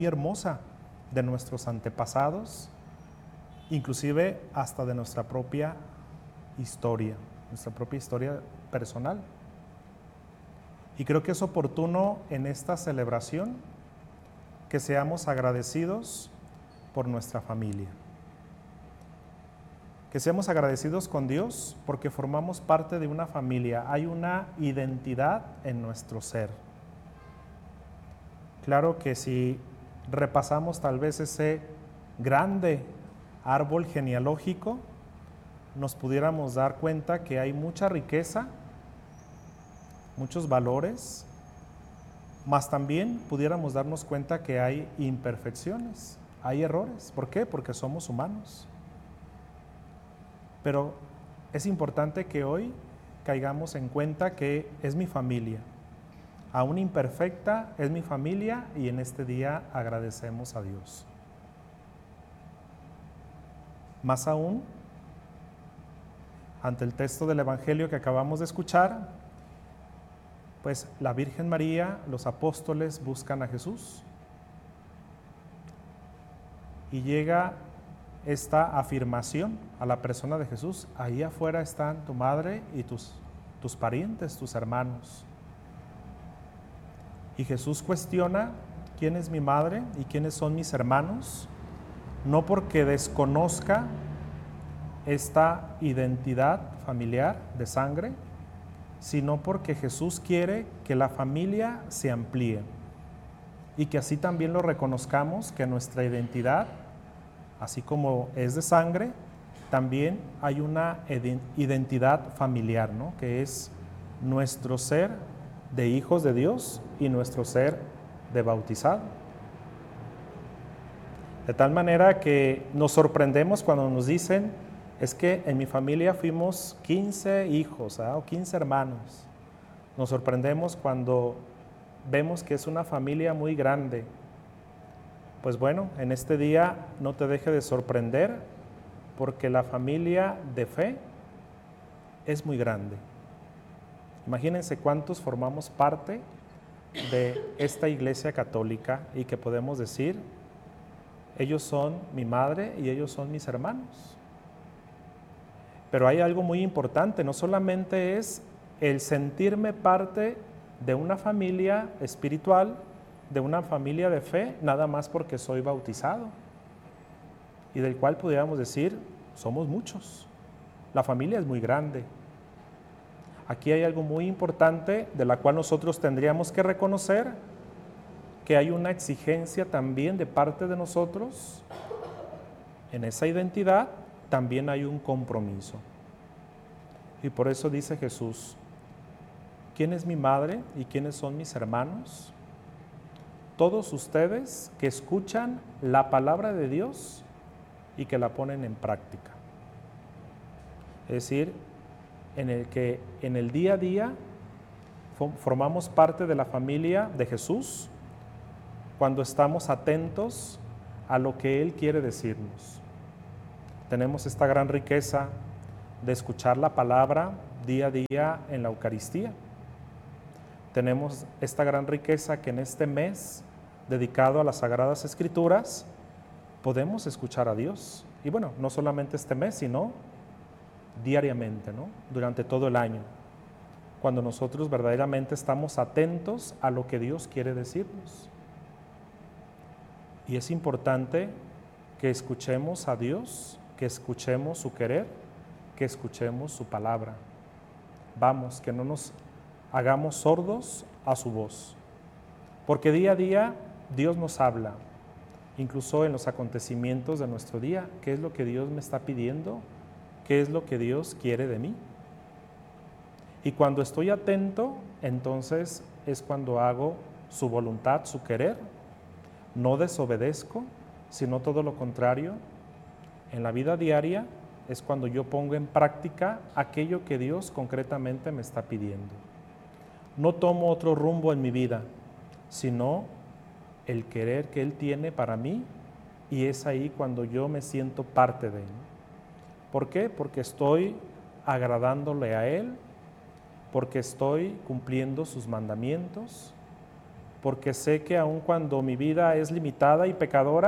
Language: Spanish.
hermosa de nuestros antepasados, inclusive hasta de nuestra propia historia personal. Y creo que es oportuno en esta celebración que seamos agradecidos por nuestra familia. Que seamos agradecidos con Dios porque formamos parte de una familia. Hay una identidad en nuestro ser. Claro que si repasamos tal vez ese grande árbol genealógico, nos pudiéramos dar cuenta que hay mucha riqueza, muchos valores, mas también pudiéramos darnos cuenta que hay imperfecciones, hay errores. ¿Por qué? Porque somos humanos. Pero es importante que hoy caigamos en cuenta que es mi familia. Aún imperfecta es mi familia y en este día agradecemos a Dios. Más aún, ante el texto del Evangelio que acabamos de escuchar, pues la Virgen María, los apóstoles buscan a Jesús y llega esta afirmación a la persona de Jesús: ahí afuera están tu madre y tus parientes, tus hermanos. Y Jesús cuestiona quién es mi madre y quiénes son mis hermanos, no porque desconozca esta identidad familiar de sangre, sino porque Jesús quiere que la familia se amplíe y que así también lo reconozcamos, que nuestra identidad, así como es de sangre, también hay una identidad familiar, ¿no? Que es nuestro ser de hijos de Dios y nuestro ser de bautizado. De tal manera que nos sorprendemos cuando nos dicen: es que en mi familia fuimos 15 hijos o 15 hermanos. Nos sorprendemos cuando vemos que es una familia muy grande. Pues bueno, en este día no te deje de sorprender, porque la familia de fe es muy grande. Imagínense cuántos formamos parte de esta iglesia católica y que podemos decir: ellos son mi madre y ellos son mis hermanos. Pero hay algo muy importante, no solamente es el sentirme parte de una familia espiritual, de una familia de fe, nada más porque soy bautizado, y del cual pudiéramos decir, somos muchos. La familia es muy grande. Aquí hay algo muy importante de la cual nosotros tendríamos que reconocer que hay una exigencia también de parte de nosotros. En esa identidad también hay un compromiso. Y por eso dice Jesús: ¿quién es mi madre y quiénes son mis hermanos? Todos ustedes que escuchan la palabra de Dios y que la ponen en práctica. Es decir, en el que en el día a día formamos parte de la familia de Jesús cuando estamos atentos a lo que Él quiere decirnos. Tenemos esta gran riqueza de escuchar la palabra día a día en la Eucaristía. Tenemos esta gran riqueza que en este mes dedicado a las Sagradas Escrituras podemos escuchar a Dios. Y bueno, no solamente este mes, sino diariamente, ¿no? Durante todo el año, cuando nosotros verdaderamente estamos atentos a lo que Dios quiere decirnos. Y es importante que escuchemos a Dios, que escuchemos su querer, que escuchemos su palabra. Vamos, que no nos hagamos sordos a su voz, porque día a día Dios nos habla, incluso en los acontecimientos de nuestro día. ¿Qué es lo que Dios me está pidiendo? ¿Qué es lo que Dios quiere de mí? Y cuando estoy atento, entonces es cuando hago su voluntad, su querer. No desobedezco, sino todo lo contrario. En la vida diaria es cuando yo pongo en práctica aquello que Dios concretamente me está pidiendo. No tomo otro rumbo en mi vida, sino el querer que Él tiene para mí, y es ahí cuando yo me siento parte de Él. ¿Por qué? Porque estoy agradándole a Él, porque estoy cumpliendo sus mandamientos, porque sé que aun cuando mi vida es limitada y pecadora,